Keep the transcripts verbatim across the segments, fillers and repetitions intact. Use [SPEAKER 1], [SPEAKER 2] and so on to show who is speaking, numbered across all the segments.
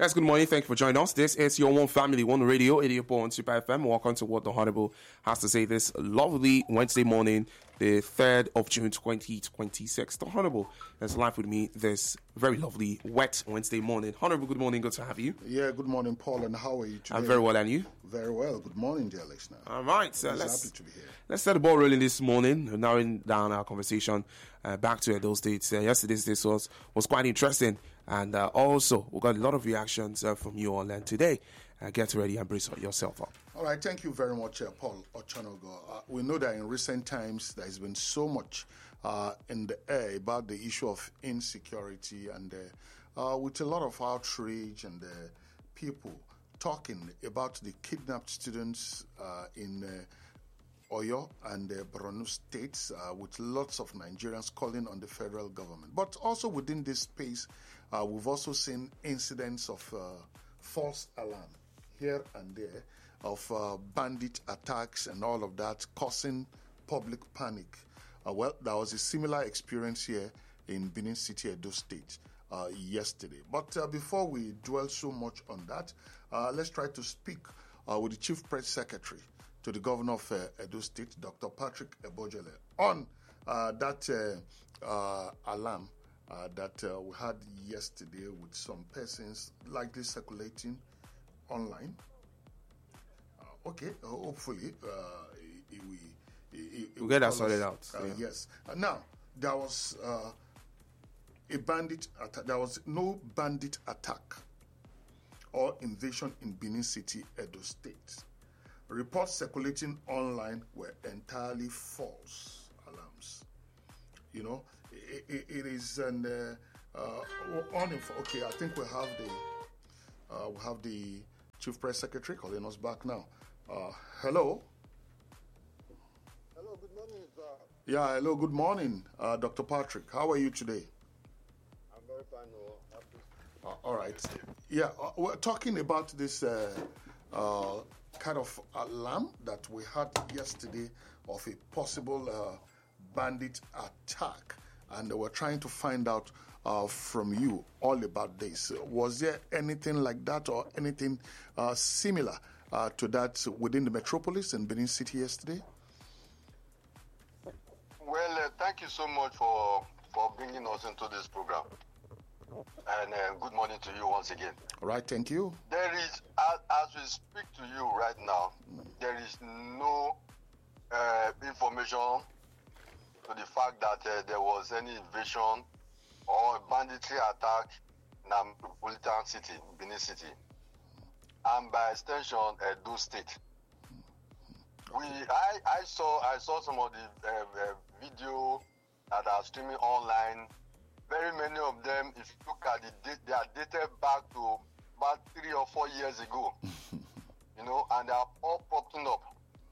[SPEAKER 1] Yes, good morning. Thank you for joining us. This is your One Family, One Radio, eighty-eight point one Super F M. Welcome to what the Honorable has to say this lovely Wednesday morning, the third of June, twenty twenty-six. The Honorable is live with me this very lovely, wet Wednesday morning. Honorable, good morning. Good to have you.
[SPEAKER 2] Yeah, good morning, Paul. And how are you today?
[SPEAKER 1] I'm very well, and you?
[SPEAKER 2] Very well. Good morning, dear listener.
[SPEAKER 1] All right. So
[SPEAKER 2] I'm
[SPEAKER 1] let's,
[SPEAKER 2] happy to be here.
[SPEAKER 1] Let's start the ball rolling this morning, narrowing down our conversation uh, back to Edo State. Uh, yesterday's this was, was quite interesting. And uh, also, we got a lot of reactions uh, from you all. And today, uh, get ready and brace yourself up.
[SPEAKER 2] All right. Thank you very much, uh, Paul Ochonogo. Uh, we know that in recent times, there has been so much uh, in the air about the issue of insecurity and uh, uh, with a lot of outrage and uh, people talking about the kidnapped students uh, in uh, Oyo and uh, Borno states, uh, with lots of Nigerians calling on the federal government. But also within this space, uh, we've also seen incidents of uh, false alarm here and there, of uh, bandit attacks and all of that, causing public panic. Uh, well, there was a similar experience here in Benin City, Edo State, uh, yesterday. But uh, before we dwell so much on that, uh, let's try to speak uh, with the Chief Press Secretary to the Governor of uh, Edo State, Doctor Patrick Ebojele, on uh, that uh, uh, alarm uh, that uh, we had yesterday with some persons likely circulating online. Uh, okay, uh, hopefully uh, we
[SPEAKER 1] we'll get that sorted out.
[SPEAKER 2] Uh,
[SPEAKER 1] yeah.
[SPEAKER 2] Yes. Uh, now, there was uh, a bandit attack. There was no bandit attack or invasion in Benin City, Edo State. Reports circulating online were entirely false alarms. You know, it, it, it is an uh, uh, on info. Okay, I think we have the uh, we have the Chief Press Secretary calling us back now. Uh, hello.
[SPEAKER 3] Hello. Good morning, sir.
[SPEAKER 2] Yeah. Hello. Good morning, uh, Doctor Patrick. How are you today?
[SPEAKER 3] I'm very fine. Oh, happy.
[SPEAKER 2] Uh, all right. Yeah, uh, we're talking about this uh, uh, kind of alarm that we had yesterday of a possible uh, bandit attack, and we're trying to find out uh, from you all about this. Was there anything like that or anything uh, similar uh, to that within the metropolis in Benin City yesterday?
[SPEAKER 3] Well, uh, thank you so much for, for bringing us into this program. And uh, good morning to you once again.
[SPEAKER 2] All right, thank you.
[SPEAKER 3] There is, as, as we speak to you right now, there is no uh, information to the fact that uh, there was any invasion or banditry attack in a metropolitan city, Benin City, and by extension, Edo State. We, I, I saw, I saw some of the uh, uh, video that are streaming online. Very many of them, if you look at the date, they are dated back to about three or four years ago. You know, and they are all popping up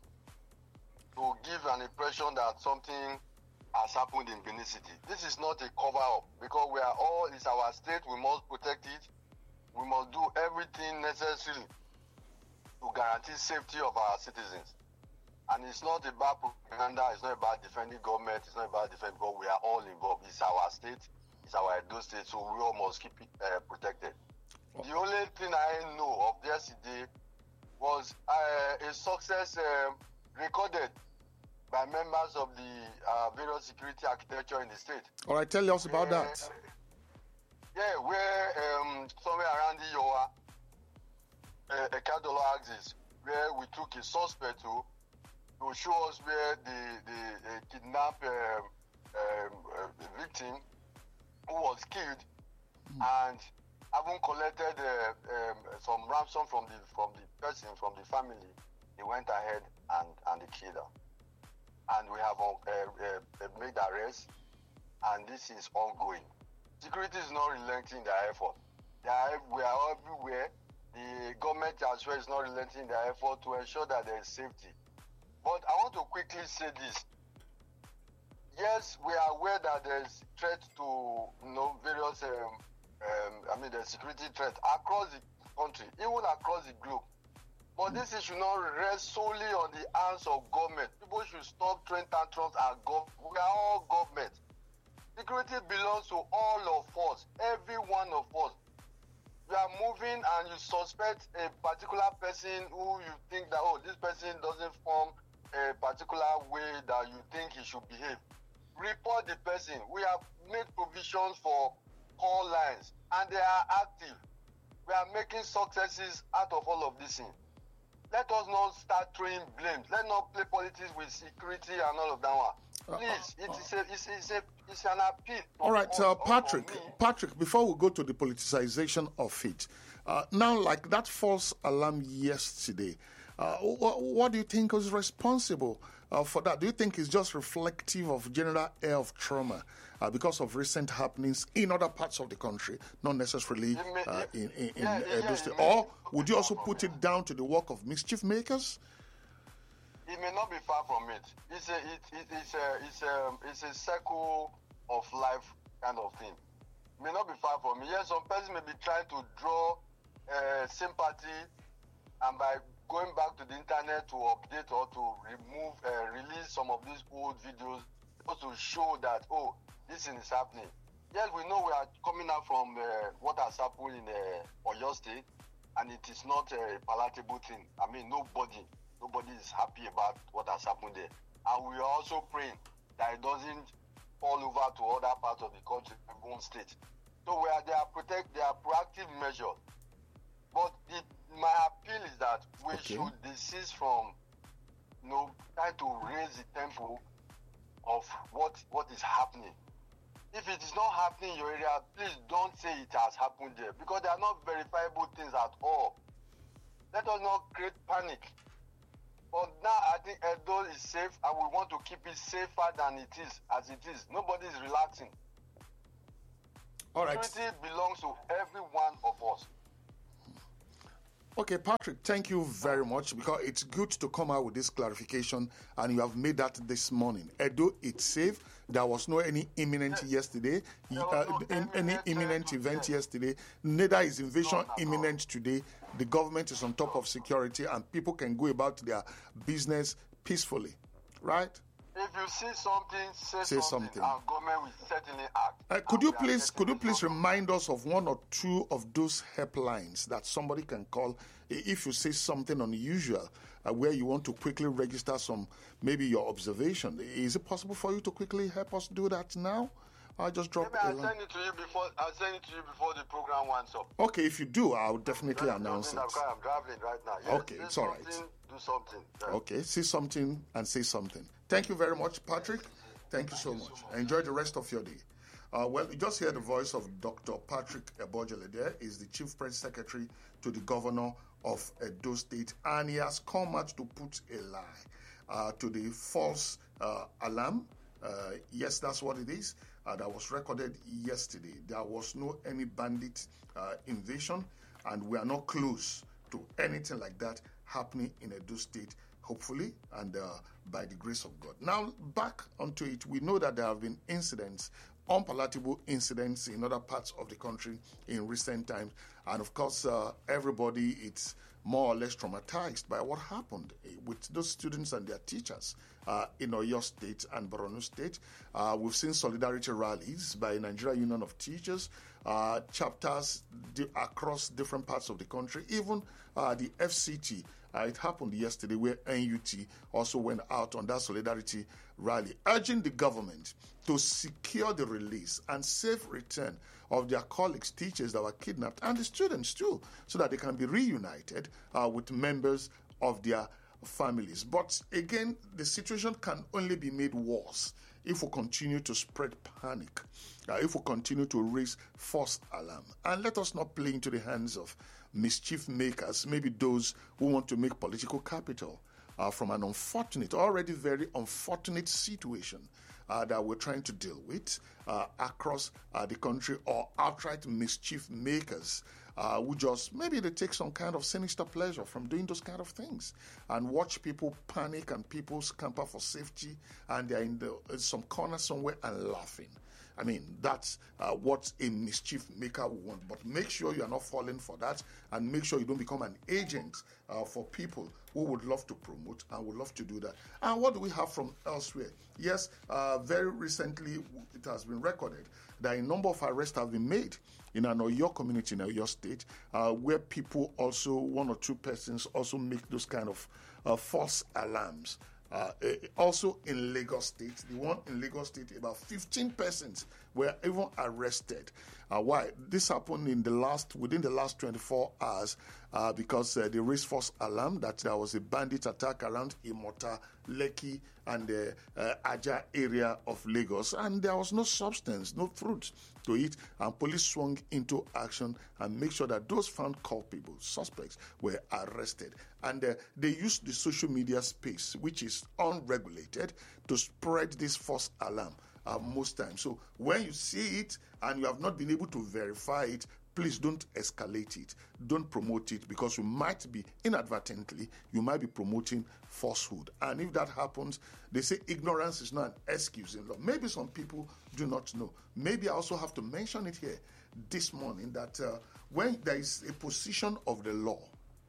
[SPEAKER 3] to give an impression that something has happened in Benin City. This is not a cover-up because we are all, it's our state, we must protect it. We must do everything necessary to guarantee safety of our citizens. And it's not about propaganda, it's not about defending government, it's not about defending, but we are all involved. It's our state, it's our Edo State, so we all must keep it uh, protected. The only thing I know of yesterday was uh, a success uh, recorded by members of the uh, various security architecture in the state.
[SPEAKER 2] All right, tell us about
[SPEAKER 3] uh,
[SPEAKER 2] that.
[SPEAKER 3] Yeah, where um, somewhere around the Yoa, uh, a Kadolo axis, where we took a suspect to, to show us where the, the, the kidnapped uh, um, uh, victim who was killed, mm. and having collected uh, um, some ransom from the from the person, from the family, he went ahead and, and he killed her. And we have uh, uh, made arrests, and this is ongoing. Security is not relenting their effort. They are, we are everywhere. The government as well is not relenting their effort to ensure that there is safety. But I want to quickly say this. Yes, we are aware that there is threat to you know, various, um, um, I mean, the security threat across the country, even across the globe. But this should not rest solely on the hands of government. People should stop throwing tantrums at government. We are all government. Security belongs to all of us, every one of us. We are moving in and you suspect a particular person who you think that, oh, this person doesn't form a particular way that you think he should behave, report the person. We have made provisions for call lines and they are active. We are making successes out of all of this thing. Let us not start throwing blames. Let's not play politics with security and all of that one. Please, it is a, it's, it's, a, it's an appeal.
[SPEAKER 2] All right, uh, Patrick, Patrick, before we go to the politicization of it, uh, now, like that false alarm yesterday, uh, what, what do you think is responsible uh, for that? Do you think it's just reflective of general air of trauma uh, because of recent happenings in other parts of the country, not necessarily uh, in, in, in
[SPEAKER 3] yeah,
[SPEAKER 2] Edo
[SPEAKER 3] yeah,
[SPEAKER 2] State?
[SPEAKER 3] yeah,
[SPEAKER 2] Or would you also put it down to the work of mischief makers?
[SPEAKER 3] It may not be far from it. It's a, it, it, it's a, it's a, it's a circle of life kind of thing. It may not be far from it. Yes, some person may be trying to draw uh, sympathy, and by going back to the internet to update or to remove, uh, release some of these old videos, just to show that, oh, this thing is happening. Yes, we know we are coming out from uh, what has happened in uh, Oyo State, and it is not a palatable thing. I mean, nobody. Nobody is happy about what has happened there. And we are also praying that it doesn't fall over to other parts of the country, one state. So we are, they are protect, they are proactive measures. But the, my appeal is that we
[SPEAKER 2] Okay.
[SPEAKER 3] should desist from, you know, trying to raise the tempo of what, what is happening. If it is not happening in your area, please don't say it has happened there, because they are not verifiable things at all. Let us not create panic. But now I think Edo is safe, and we want to keep it safer than it is, as it is. Nobody is relaxing.
[SPEAKER 2] All right.
[SPEAKER 3] Security belongs to every one of us.
[SPEAKER 2] Okay, Patrick, thank you very much, because it's good to come out with this clarification, and you have made that this morning. Edo, it's safe. There was no any imminent yesterday,
[SPEAKER 3] There
[SPEAKER 2] uh,
[SPEAKER 3] was no
[SPEAKER 2] in- any
[SPEAKER 3] imminent
[SPEAKER 2] imminent
[SPEAKER 3] threat
[SPEAKER 2] event
[SPEAKER 3] today.
[SPEAKER 2] yesterday. Neither is invasion
[SPEAKER 3] None at all.
[SPEAKER 2] imminent today. The government is on top of security, and people can go about their business peacefully, right?
[SPEAKER 3] If you see something, say,
[SPEAKER 2] Say
[SPEAKER 3] something,
[SPEAKER 2] something.
[SPEAKER 3] and government will certainly act.
[SPEAKER 2] Uh, could
[SPEAKER 3] And
[SPEAKER 2] you
[SPEAKER 3] we are
[SPEAKER 2] please could you
[SPEAKER 3] getting
[SPEAKER 2] please
[SPEAKER 3] the
[SPEAKER 2] remind us of one or two of those helplines that somebody can call i- if you say something unusual uh, where you want to quickly register some maybe your observation? Is it possible for you to quickly help us do that now? I'll just drop
[SPEAKER 3] Maybe
[SPEAKER 2] a
[SPEAKER 3] I'll
[SPEAKER 2] line.
[SPEAKER 3] send it to you before. I'll send it to you before the program winds up.
[SPEAKER 2] Okay, if you do, I'll definitely
[SPEAKER 3] That's
[SPEAKER 2] announce
[SPEAKER 3] something
[SPEAKER 2] it.
[SPEAKER 3] that I'm traveling right now. Yes,
[SPEAKER 2] Okay,
[SPEAKER 3] say
[SPEAKER 2] it's all right.
[SPEAKER 3] something, Do something. Yeah.
[SPEAKER 2] Okay, say something and say something. Thank you very much, Patrick. Thank you so much. Enjoy the rest of your day. Uh, well, you just heard the voice of Doctor Patrick Ebojele there. Is the Chief Press Secretary to the Governor of Edo State, and he has come out to put a lie uh, to the false uh, alarm. Uh, yes, that's what it is. Uh, that was recorded yesterday. There was no any bandit uh, invasion, and we are not close to anything like that happening in Edo State, hopefully, and uh, by the grace of God. Now, back onto it, we know that there have been incidents, unpalatable incidents in other parts of the country in recent times, and of course, uh, everybody is more or less traumatized by what happened eh, with those students and their teachers uh, in Oyo State and Borno State. Uh, we've seen solidarity rallies by Nigeria Union of Teachers, uh, chapters di- across different parts of the country, even uh, the F C T. Uh, it happened yesterday where N U T also went out on that solidarity rally, urging the government to secure the release and safe return of their colleagues, teachers that were kidnapped, and the students too, so that they can be reunited uh, with members of their families. But again, the situation can only be made worse if we continue to spread panic, uh, if we continue to raise false alarm. And let us not play into the hands of mischief makers, maybe those who want to make political capital uh, from an unfortunate, already very unfortunate situation uh, that we're trying to deal with uh, across uh, the country, or outright mischief makers uh, who just, maybe they take some kind of sinister pleasure from doing those kind of things and watch people panic and people scamper for safety, and they're in, the, in some corner somewhere and laughing. I mean, that's uh, what a mischief maker will want. But make sure you are not falling for that, and make sure you don't become an agent uh, for people who would love to promote and would love to do that. And what do we have from elsewhere? Yes, uh, very recently it has been recorded that a number of arrests have been made in an Oyo community in Oyo State, uh, where people also, one or two persons also make those kind of uh, false alarms. Uh, also in Lagos State, the one in Lagos State, about fifteen persons were even arrested. Uh, why? This happened in the last within the last twenty-four hours uh, because uh, they raised false alarm that there was a bandit attack around Imota, Lekki, and the uh, Aja area of Lagos, and there was no substance, no fruit to it, and police swung into action and make sure that those found culpable suspects were arrested. And uh, they used the social media space, which is unregulated, to spread this false alarm uh, most times. So when you see it and you have not been able to verify it, please don't escalate it. Don't promote it, because you might be inadvertently, you might be promoting falsehood. And if that happens, they say ignorance is not an excuse in law. Maybe some people do not know. Maybe I also have to mention it here this morning that uh, when there is a position of the law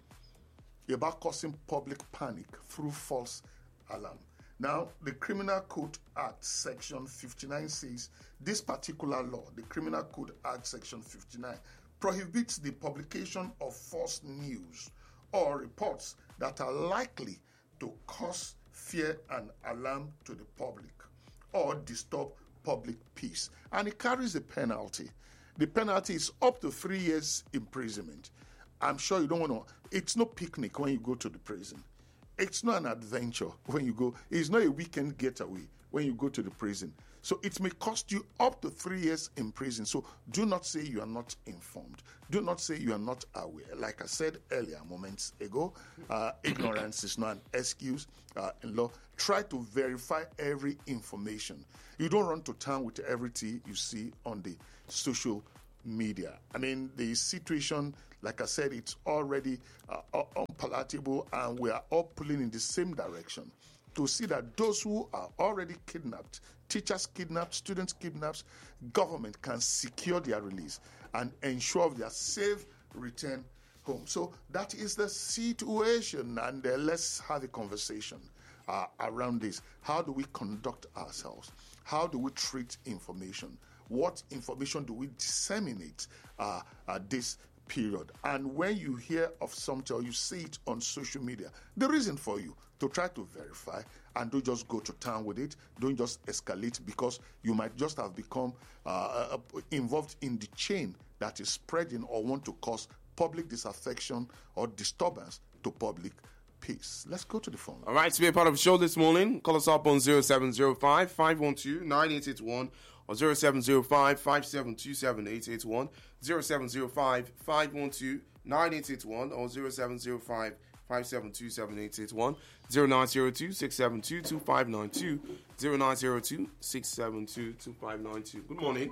[SPEAKER 2] about causing public panic through false alarm. Now, the Criminal Code Act Section fifty-nine says this particular law, the Criminal Code Act Section fifty-nine, prohibits the publication of false news or reports that are likely to cause fear and alarm to the public or disturb public peace. And it carries a penalty. The penalty is up to three years imprisonment. I'm sure you don't want to, it's no picnic when you go to the prison. It's not an adventure when you go. It's not a weekend getaway when you go to the prison. So it may cost you up to three years in prison. So do not say you are not informed. Do not say you are not aware. Like I said earlier, moments ago, uh, ignorance is not an excuse uh, in law. Try to verify every information. You don't run to town with everything you see on the social media. I mean, the situation, like I said, it's already uh, unpalatable, and we are all pulling in the same direction to see that those who are already kidnapped, teachers kidnapped, students kidnapped, government can secure their release and ensure their safe return home. So that is the situation, and uh, let's have a conversation uh, around this. How do we conduct ourselves? How do we treat information? What information do we disseminate uh, at this period? And when you hear of something or you see it on social media, the reason for you to try to verify, and don't just go to town with it. Don't just escalate, because you might just have become uh, involved in the chain that is spreading or want to cause public disaffection or disturbance to public peace. Let's go to the phone.
[SPEAKER 1] All right, to be a part of the show this morning, call us up on zero seven zero five, five one two, nine eight eight one or zero seven zero five, five seven two seven, eight eight one, zero seven zero five, five one two, nine eight eight one or zero seven zero five, five seven two seven, eight eight one, zero nine zero two, six seven two, two five nine two, zero nine zero two, six seven two, two five nine two. Good morning.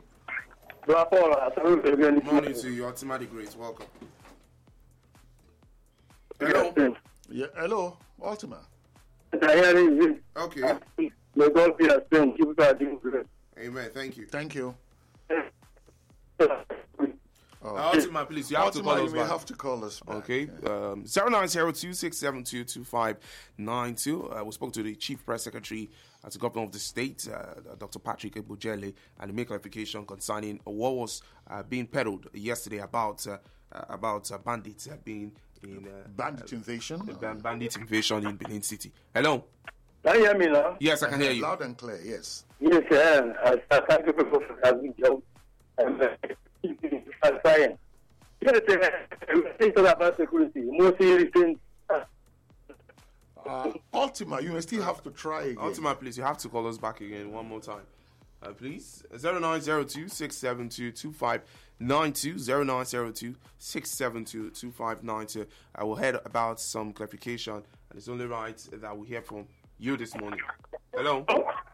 [SPEAKER 1] Good morning to you, Ultimate Grace. Welcome. Hello.
[SPEAKER 2] Yeah, hello, Ultima.
[SPEAKER 1] Okay.
[SPEAKER 4] May God be a strength. Keep it doing great.
[SPEAKER 1] Amen. Thank you.
[SPEAKER 2] Thank you.
[SPEAKER 1] Oh. Uh, Ultima, please, you have
[SPEAKER 2] Ultima,
[SPEAKER 1] to call us
[SPEAKER 2] you
[SPEAKER 1] back.
[SPEAKER 2] have to call us back.
[SPEAKER 1] Okay. Um, zero nine zero two, six seven two, two five nine two. Uh, we spoke to the Chief Press Secretary at the Governor of the State, uh, Doctor Patrick Ebojele, and he made clarification concerning what was uh, being peddled yesterday about uh, uh, about uh, bandits uh, being in uh,
[SPEAKER 2] bandit invasion.
[SPEAKER 1] Uh, bandit invasion in Benin City. Hello.
[SPEAKER 4] Can you hear me now?
[SPEAKER 1] Yes, I can hear you.
[SPEAKER 2] Loud and clear, yes.
[SPEAKER 4] Yes, sir. Uh, thank you for having job. And uh, science. Yes, think about security. Mostly things.
[SPEAKER 2] Uh, Ultima, you may still have to try again.
[SPEAKER 1] Ultima, please, you have to call us back again one more time. Uh, please, zero nine zero two, six seven two, two five nine two, zero nine zero two, six seven two, two five nine two. I will head about some clarification, and it's only right that we hear from you this morning. Hello?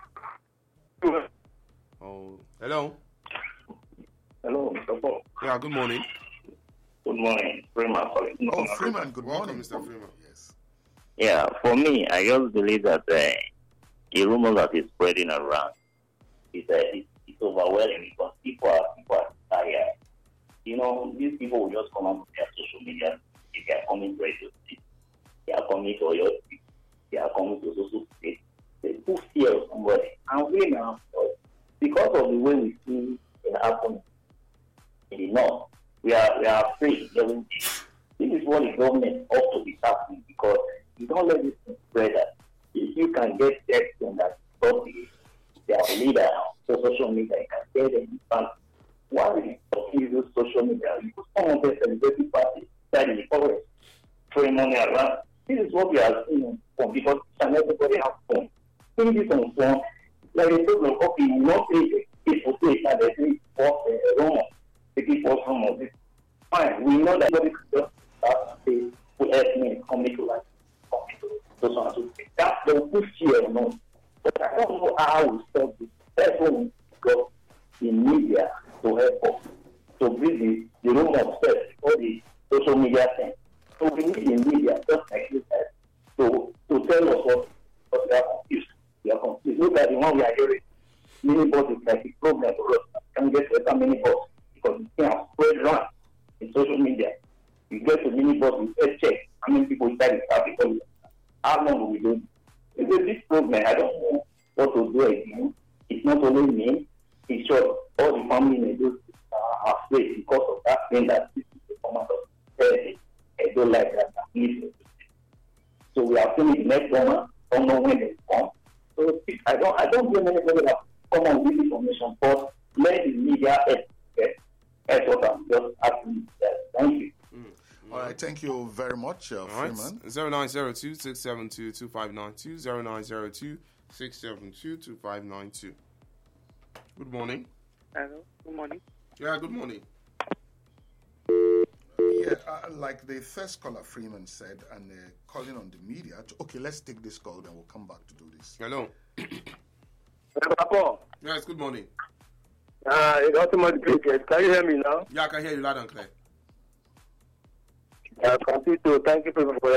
[SPEAKER 1] Oh, hello?
[SPEAKER 4] Hello, Mister Paul.
[SPEAKER 1] Yeah, good morning.
[SPEAKER 4] Good morning, Freeman.
[SPEAKER 2] Oh, Freeman, good
[SPEAKER 1] Welcome,
[SPEAKER 2] morning.
[SPEAKER 1] Mister Freeman.
[SPEAKER 2] Yes.
[SPEAKER 4] Yeah, for me, I just believe that uh, the rumor that is spreading around is a, is
[SPEAKER 5] overwhelming because people are people are tired. You know, these people will just come on their social media. They are coming to radio state. They are coming to your state. They are coming to social state. They put fear of somebody. And we now, because of the way we see it happen in the north, we are we are afraid. This is what the government ought to be happening because you don't let this thing spread that. If you can get text and that stop the their leader on social media, you can get them back. Why do you use social media? You put someone there celebrating party that in the forest, throwing money around. This is what we are seeing from because everybody has phone. Think this on phone, like they told them, okay, you not take it for take and they say for a rumor. They keep for some of this. Fine, we know that nobody could just start to say, who help me coming to life, coming to social and so that's the push here or not. But I don't know how we stop this. That's what we got the media to help us to bring the, the room of self or the social media thing. So we need the media just like this to to tell us what, what we are confused. We are confused. Look at the one we are hearing. Minibus is like a problem for us. Can't get to a minibus because it can spread around in social media. You get to minibus, you first check how many people inside the car because how long will we do? It's a big problem. I don't know what to do again. It's not only me. It's short. All the family members are afraid because of that thing that this is the format of therapy. I don't like that. So we are feeling the next woman. Don't know when they come. So I don't. I don't blame anybody that come on with information, but let the media help. That's what I'm just asking. Thank you.
[SPEAKER 2] Mm. All right, thank you very much, uh, Freeman.
[SPEAKER 1] Right. zero nine zero two, six seven two, two five nine two, zero nine zero two, six seven two, two five nine two. Good morning.
[SPEAKER 6] Hello, good morning.
[SPEAKER 1] Yeah, good morning.
[SPEAKER 2] Yeah, uh, like the first caller Freeman said, and uh, calling on the media. To, okay, let's take this call, then we'll come back to do this.
[SPEAKER 1] Hello.
[SPEAKER 6] Papa.
[SPEAKER 1] Yes, good morning.
[SPEAKER 6] Uh, it's Ultimate Cricket. Can you hear me now?
[SPEAKER 1] Yeah, I can hear you loud and clear.
[SPEAKER 6] Yeah, Francisco, thank you for your